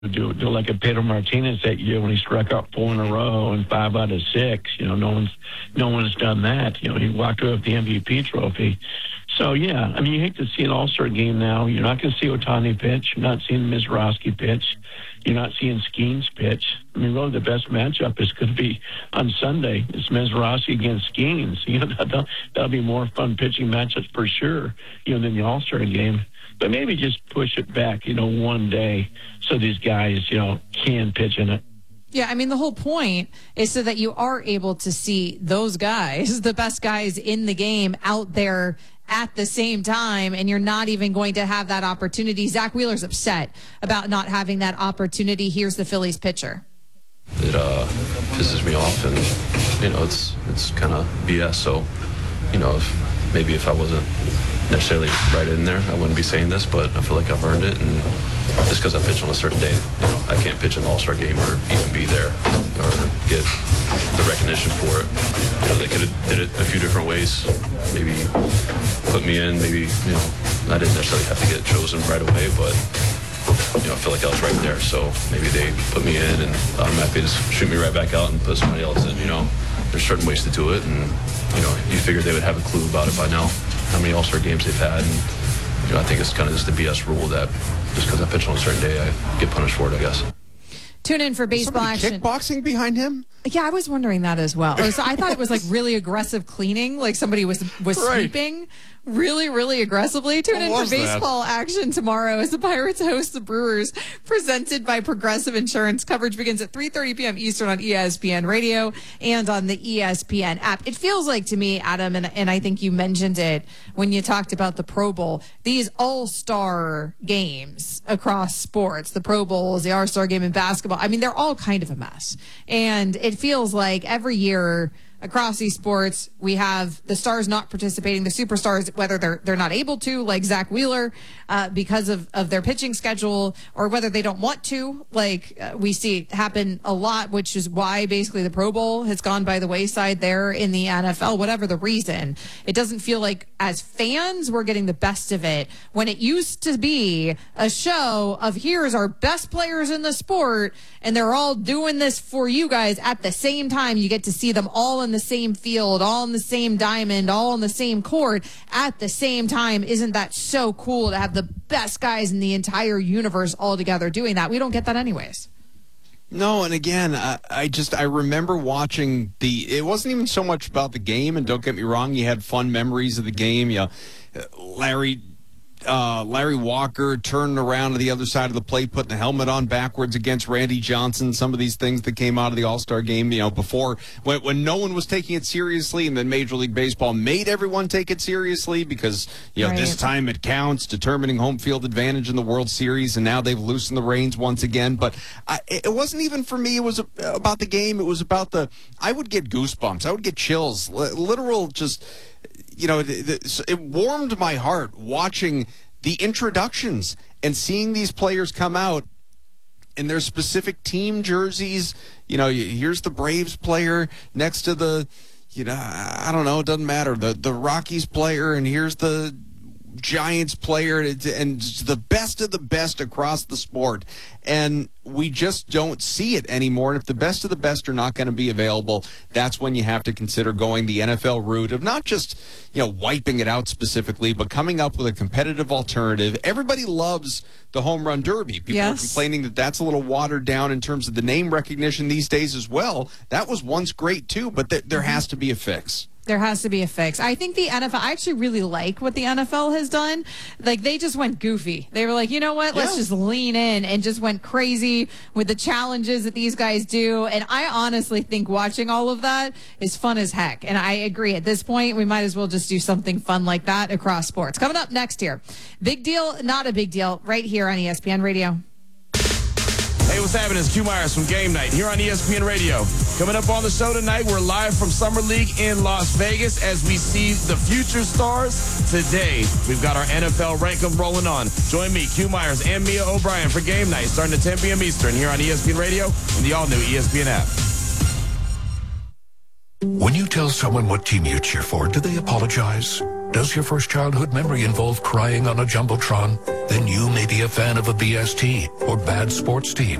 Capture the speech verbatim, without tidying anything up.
do, do like a Pedro Martinez that year when he struck out four in a row and five out of six. You know, no one's no one's done that. You know, he walked away with the M V P trophy. So, yeah, I mean, you hate to see an all-star game now. You're not going to see Ohtani pitch. You're not seeing Mizrachi pitch. You're not seeing Skeens pitch. I mean, really, the best matchup is going to be on Sunday. It's Mizrachi against Skeens. You know, that'll, that'll be more fun pitching matchups for sure, you know, than the all-star game. But maybe just push it back, you know, one day so these guys, you know, can pitch in it. Yeah, I mean, the whole point is so that you are able to see those guys, the best guys in the game, out there at the same time, and you're not even going to have that opportunity. Zach Wheeler's upset about not having that opportunity. Here's the Phillies pitcher. It uh, pisses me off, and, you know, it's it's kind of B S. So, you know, if, maybe if I wasn't necessarily right in there, I wouldn't be saying this, but I feel like I've earned it, and just because I pitch on a certain day, you know, I can't pitch an all-star game or even be there or get the recognition for it. You know, they could have did it a few different ways. Maybe put me in, maybe, you know, I didn't necessarily have to get chosen right away, but, you know, I feel like I was right there. So maybe they put me in and automatically just shoot me right back out and put somebody else in, you know. There's certain ways to do it, and, you know, you figured they would have a clue about it by now, how many all-star games they've had. And, you know, I think it's kind of just the B S rule that just because I pitch on a certain day, I get punished for it, I guess. Tune in for baseball action. Kickboxing behind him? Yeah, I was wondering that as well. So I thought it was like really aggressive cleaning, like somebody was was right. sweeping really, really aggressively. Tune What in for was that? baseball action tomorrow as the Pirates host the Brewers, presented by Progressive Insurance. Coverage begins at three thirty p.m. Eastern on E S P N Radio and on the E S P N app. It feels like to me, Adam, and, and I think you mentioned it when you talked about the Pro Bowl, these all-star games across sports, the Pro Bowls, the All-Star game in basketball, I mean, they're all kind of a mess. And it feels like every year across these sports, we have the stars not participating, the superstars, whether they're they're not able to, like Zach Wheeler, uh, because of, of their pitching schedule, or whether they don't want to, like uh, we see happen a lot, which is why basically the Pro Bowl has gone by the wayside there in the N F L, whatever the reason. It doesn't feel like as fans we're getting the best of it when it used to be a show of here's our best players in the sport, and they're all doing this for you guys at the same time. You get to see them all in the same field, all in the same diamond, all on the same court at the same time. Isn't that so cool to have the best guys in the entire universe all together doing that? We don't get that anyways. No, and again, I, I just, I remember watching the, it wasn't even so much about the game, and don't get me wrong, you had fun memories of the game. You know, Larry Uh, Larry Walker turning around to the other side of the plate, putting the helmet on backwards against Randy Johnson. Some of these things that came out of the All-Star game, you know, before when, when no one was taking it seriously, and then Major League Baseball made everyone take it seriously because, you know, right. this time it counts, determining home field advantage in the World Series, and now they've loosened the reins once again. But I, it wasn't even for me. It was about the game. It was about the, I would get goosebumps. I would get chills, literal just, you know, it, it warmed my heart watching the introductions and seeing these players come out in their specific team jerseys. You know, here's the Braves player next to the, you know, I don't know, it doesn't matter, the the Rockies player, and here's the Giants player, and the best of the best across the sport. And we just don't see it anymore. And if the best of the best are not going to be available, that's when you have to consider going the N F L route of not just, you know, wiping it out specifically, but coming up with a competitive alternative. Everybody loves the home run derby. People yes. are complaining that that's a little watered down in terms of the name recognition these days as well. That was once great too, but th- there has to be a fix. There has to be a fix. I think the N F L, I actually really like what the N F L has done. Like, they just went goofy. They were like, you know what? Let's yeah. just lean in and just went crazy with the challenges that these guys do. And I honestly think watching all of that is fun as heck. And I agree. At this point, we might as well just do something fun like that across sports. Coming up next here, big deal, not a big deal, right here on E S P N Radio. Hey, what's happening? It's Q Myers from Game Night here on E S P N Radio. Coming up on the show tonight, we're live from Summer League in Las Vegas as we see the future stars. Today, we've got our N F L rank 'em rolling on. Join me, Q Myers, and Mia O'Brien for Game Night starting at ten p.m. Eastern here on E S P N Radio and the all-new E S P N app. When you tell someone what team you cheer for, do they apologize? Does your first childhood memory involve crying on a Jumbotron? Then you may be a fan of a B S T or bad sports team.